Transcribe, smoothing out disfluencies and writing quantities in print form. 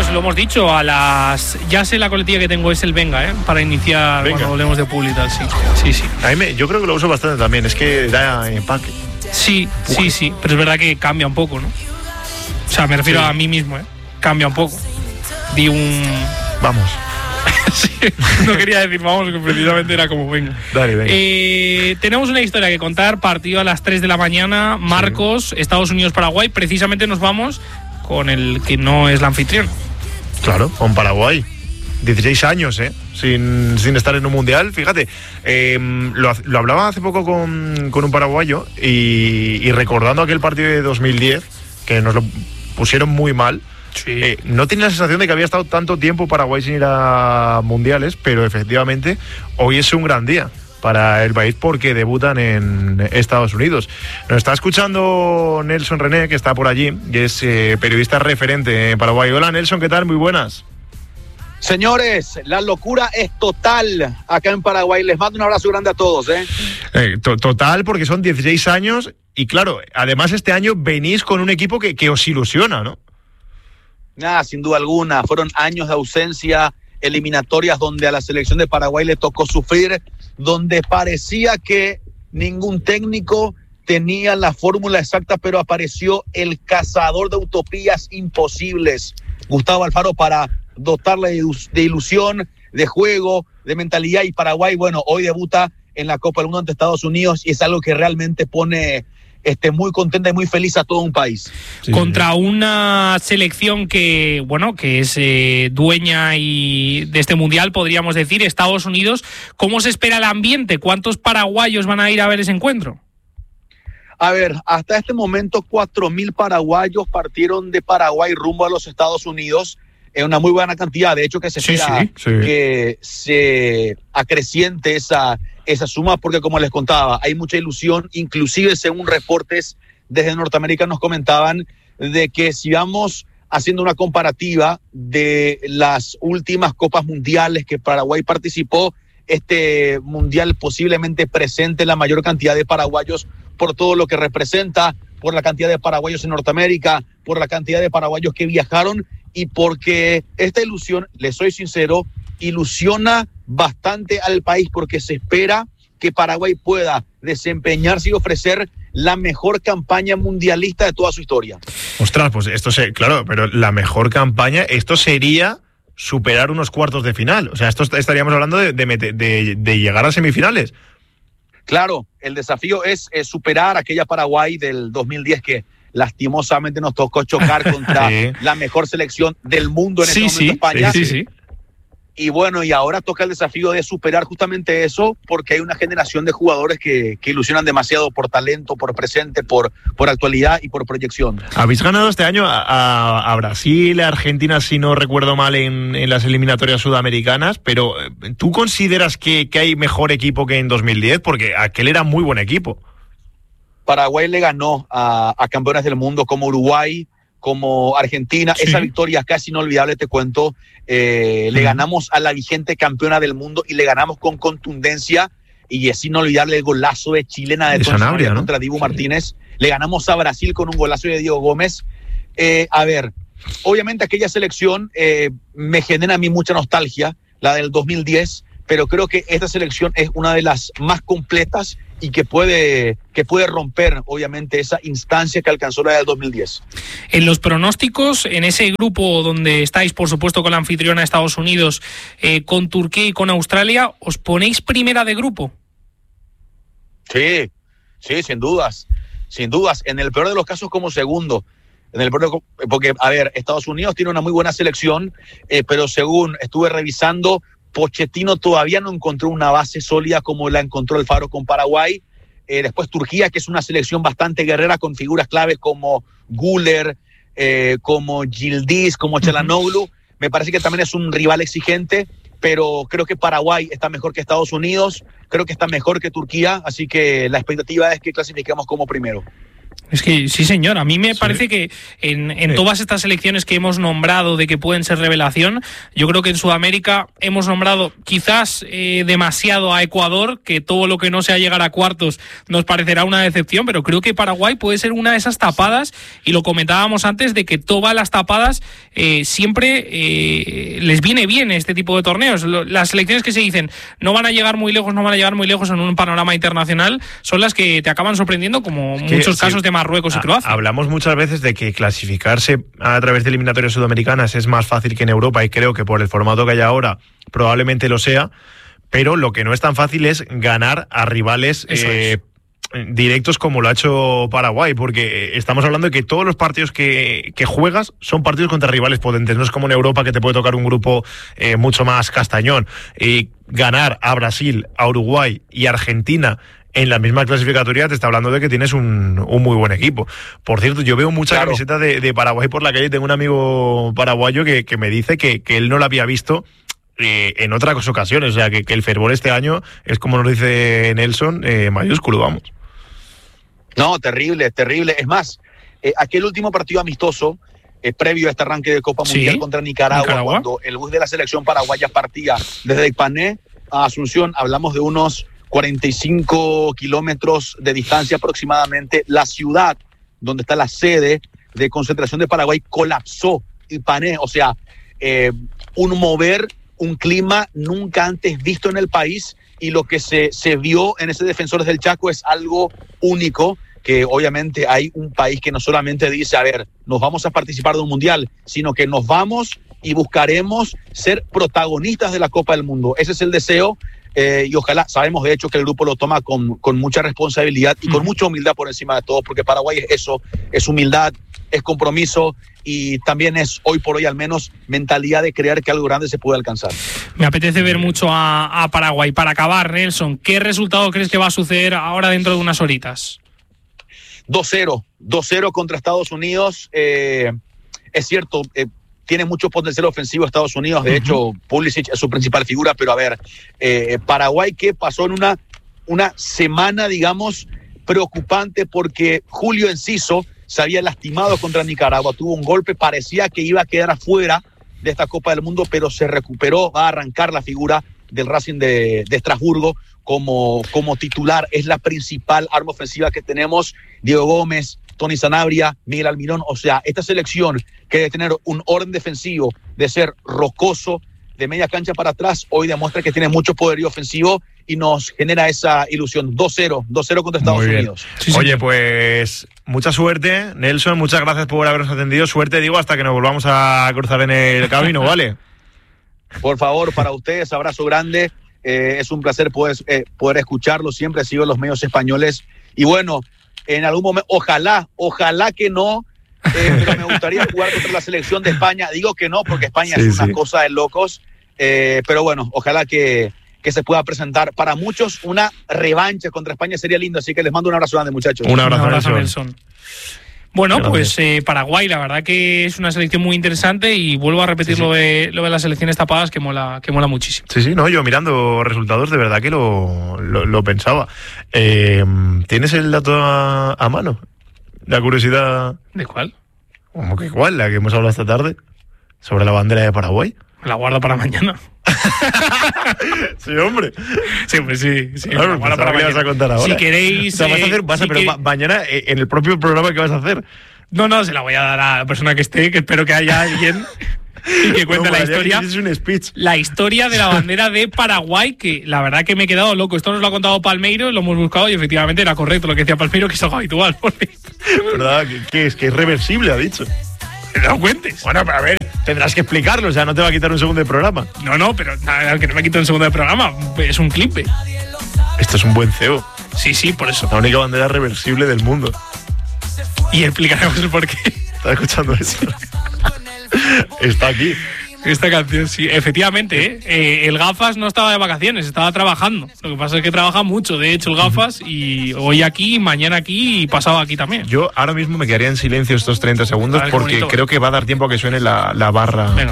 pues lo hemos dicho, ya sé la coletilla que tengo, es el venga, para iniciar cuando hablemos de publi y tal, sí. Yo creo que lo uso bastante también, es que da empaque. Sí, pero es verdad que cambia un poco, ¿no? O sea, me refiero a mí mismo, cambia un poco. Di un... Vamos. Sí, no quería decir vamos, que precisamente era como venga. Dale, venga. Tenemos una historia que contar, partido a las 3 de la mañana, Marcos, Estados Unidos-Paraguay. Precisamente nos vamos con el que no es la anfitrión. Claro, con Paraguay. 16 años, sin estar en un mundial. Fíjate, lo hablaba hace poco con un paraguayo y recordando aquel partido de 2010, que nos lo pusieron muy mal. Sí. No tenía la sensación de que había estado tanto tiempo Paraguay sin ir a mundiales, pero efectivamente hoy es un gran día para el país porque debutan en Estados Unidos. Nos está escuchando Nelson René, que está por allí, y es periodista referente en Paraguay. Hola Nelson, ¿qué tal? Muy buenas. Señores, la locura es total acá en Paraguay. Les mando un abrazo grande a todos. Total, porque son 16 años y claro, además este año venís con un equipo que os ilusiona, ¿no? Nada, sin duda alguna. Fueron años de ausencia, eliminatorias donde a la selección de Paraguay le tocó sufrir, donde parecía que ningún técnico tenía la fórmula exacta, pero apareció el cazador de utopías imposibles, Gustavo Alfaro, para dotarle de ilusión, de juego, de mentalidad. Y Paraguay, bueno, hoy debuta en la Copa del Mundo ante Estados Unidos y es algo que realmente pone muy contenta y muy feliz a todo un país. Sí. Contra una selección que es dueña y de este mundial, podríamos decir, Estados Unidos. ¿Cómo se espera el ambiente? ¿Cuántos paraguayos van a ir a ver ese encuentro? A ver, hasta este momento 4,000 paraguayos partieron de Paraguay rumbo a los Estados Unidos. Es una muy buena cantidad. De hecho, que se espera que se acreciente esa suma, porque como les contaba, hay mucha ilusión. Inclusive, según reportes desde Norteamérica, nos comentaban de que si vamos haciendo una comparativa de las últimas copas mundiales que Paraguay participó, este mundial posiblemente presente la mayor cantidad de paraguayos por todo lo que representa, por la cantidad de paraguayos en Norteamérica, por la cantidad de paraguayos que viajaron y porque esta ilusión, les soy sincero, ilusiona bastante al país porque se espera que Paraguay pueda desempeñarse y ofrecer la mejor campaña mundialista de toda su historia. Ostras, pues claro, pero la mejor campaña, esto sería superar unos cuartos de final. O sea, esto estaríamos hablando de llegar a semifinales. Claro, el desafío es superar aquella Paraguay del 2010 que lastimosamente nos tocó chocar contra la mejor selección del mundo en este momento, España. Sí. Y bueno, y ahora toca el desafío de superar justamente eso, porque hay una generación de jugadores que ilusionan demasiado por talento, por presente, por actualidad y por proyección. Habéis ganado este año a Brasil, a Argentina, si no recuerdo mal, en las eliminatorias sudamericanas, pero ¿tú consideras que hay mejor equipo que en 2010? Porque aquel era muy buen equipo. Paraguay le ganó a campeones del mundo como Uruguay, como Argentina. Sí. Esa victoria casi inolvidable, te cuento. Le ganamos a la vigente campeona del mundo y le ganamos con contundencia. Y es inolvidable el golazo de chilena de Sanabria, ¿no? Contra Dibu Martínez. Le ganamos a Brasil con un golazo de Diego Gómez. A ver, obviamente aquella selección me genera a mí mucha nostalgia, la del 2010, pero creo que esta selección es una de las más completas y que puede romper, obviamente, esa instancia que alcanzó la del 2010. En los pronósticos, en ese grupo donde estáis, por supuesto, con la anfitriona Estados Unidos, con Turquía y con Australia, ¿os ponéis primera de grupo? Sí, sin dudas. Sin dudas. En el peor de los casos, como segundo. Porque, a ver, Estados Unidos tiene una muy buena selección, pero según estuve revisando, Pochettino todavía no encontró una base sólida como la encontró Alfaro con Paraguay. Después Turquía, que es una selección bastante guerrera con figuras claves como Güler, como Yildiz, como Çalhanoğlu. Me parece que también es un rival exigente, pero creo que Paraguay está mejor que Estados Unidos, creo que está mejor que Turquía, así que la expectativa es que clasifiquemos como primero. Es que sí, señor. A mí me parece que en todas estas selecciones que hemos nombrado de que pueden ser revelación, yo creo que en Sudamérica hemos nombrado quizás demasiado a Ecuador, que todo lo que no sea llegar a cuartos nos parecerá una decepción, pero creo que Paraguay puede ser una de esas tapadas, y lo comentábamos antes, de que todas las tapadas siempre les viene bien este tipo de torneos. Las selecciones que se dicen no van a llegar muy lejos en un panorama internacional son las que te acaban sorprendiendo, como muchos casos de Marruecos y Croacia. Hablamos muchas veces de que clasificarse a través de eliminatorias sudamericanas es más fácil que en Europa, y creo que por el formato que hay ahora probablemente lo sea, pero lo que no es tan fácil es ganar a rivales directos como lo ha hecho Paraguay, porque estamos hablando de que todos los partidos que juegas son partidos contra rivales potentes. No es como en Europa, que te puede tocar un grupo mucho más castañón. Y ganar a Brasil, a Uruguay y a Argentina en la misma clasificatoria te está hablando de que tienes un muy buen equipo. Por cierto, yo veo mucha camiseta de Paraguay por la calle. Tengo un amigo paraguayo que me dice que él no la había visto en otras ocasiones. O sea, que el fervor este año es, como nos dice Nelson, mayúsculo, vamos. No, terrible. Es más, aquel último partido amistoso, previo a este arranque de Copa Mundial contra Nicaragua, cuando el bus de la selección paraguaya partía desde Ipané a Asunción, hablamos de unos 45 kilómetros de distancia aproximadamente. La ciudad donde está la sede de concentración de Paraguay colapsó. Ipané, o sea, un clima nunca antes visto en el país, y lo que se vio en ese Defensores del Chaco es algo único, que obviamente hay un país que no solamente dice, a ver, nos vamos a participar de un mundial, sino que nos vamos y buscaremos ser protagonistas de la Copa del Mundo. Ese es el deseo. Y ojalá, sabemos de hecho que el grupo lo toma con mucha responsabilidad y con mucha humildad por encima de todo, porque Paraguay es eso, es humildad, es compromiso, y también es, hoy por hoy al menos, mentalidad de creer que algo grande se puede alcanzar. Me apetece ver mucho a Paraguay. Para acabar, Nelson, ¿qué resultado crees que va a suceder ahora dentro de unas horitas? 2-0 contra Estados Unidos. Es cierto, tiene mucho potencial ofensivo Estados Unidos. De hecho, Pulisic es su principal figura. Pero a ver, Paraguay, que pasó en una semana, digamos, preocupante, porque Julio Enciso se había lastimado contra Nicaragua, tuvo un golpe, parecía que iba a quedar afuera de esta Copa del Mundo, pero se recuperó, va a arrancar la figura del Racing de Estrasburgo como titular. Es la principal arma ofensiva que tenemos. Diego Gómez, Tony Sanabria, Miguel Almirón. O sea, esta selección que debe tener un orden defensivo, de ser rocoso, de media cancha para atrás, hoy demuestra que tiene mucho poderío ofensivo y nos genera esa ilusión. 2-0 contra Estados Unidos. Sí. Oye, pues mucha suerte, Nelson, muchas gracias por habernos atendido. Suerte, digo, hasta que nos volvamos a cruzar en el camino, ¿vale? Por favor, para ustedes, abrazo grande. Es un placer poder escucharlo. Siempre sigo los medios españoles. Y bueno, en algún momento, ojalá que no, pero me gustaría jugar contra la selección de España. Digo que no, porque España es una cosa de locos. Pero bueno, ojalá que se pueda presentar. Para muchos, una revancha contra España sería lindo. Así que les mando un abrazo grande, muchachos. Un abrazo, Nelson. Bueno, pues Paraguay, la verdad que es una selección muy interesante, y vuelvo a repetir lo de las selecciones tapadas, que mola muchísimo. Sí, no, yo mirando resultados de verdad que lo pensaba. ¿Tienes el dato a mano? La curiosidad. ¿De cuál? ¿Cómo que cuál? La que hemos hablado esta tarde, sobre la bandera de Paraguay. La guardo para mañana. Sí, hombre. Siempre sí. Claro, para mañana. Vas a contar ahora. Si queréis. O sea, pero mañana en el propio programa, ¿qué vas a hacer? No, se la voy a dar a la persona que esté, que espero que haya alguien y que cuente la historia. Es un speech. La historia de la bandera de Paraguay, que la verdad que me he quedado loco. Esto nos lo ha contado Palmeiro, lo hemos buscado y efectivamente era correcto lo que decía Palmeiro, que es algo habitual. ¿Verdad? ¿Qué es? Que es reversible, ha dicho. No lo cuentes. Bueno, pero a ver, tendrás que explicarlo, o sea, no te va a quitar un segundo de programa. No, pero nada, que no me quite un segundo de programa, es un clip. Esto es un buen CEO. Sí, por eso. La única bandera reversible del mundo. Y explicaremos el porqué. ¿Estás escuchando eso? Está aquí. Esta canción, sí, efectivamente, el Gafas no estaba de vacaciones, estaba trabajando. Lo que pasa es que trabaja mucho, de hecho, el Gafas, y hoy aquí, mañana aquí y pasado aquí también. Yo ahora mismo me quedaría en silencio estos 30 segundos porque creo que va a dar tiempo a que suene la barra. Venga.